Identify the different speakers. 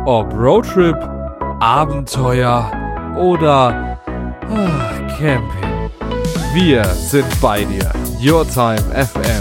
Speaker 1: Ob Roadtrip, Abenteuer oder Camping. Wir sind bei dir. Your Time FM.